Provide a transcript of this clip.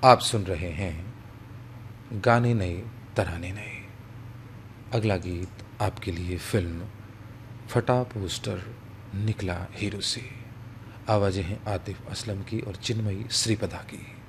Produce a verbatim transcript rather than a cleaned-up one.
आप सुन रहे हैं गाने नए तराने नए। अगला गीत आपके लिए फिल्म फटा पोस्टर निकला हीरो से। आवाज़ें हैं आतिफ असलम की और चिन्मयी श्रीपदा की।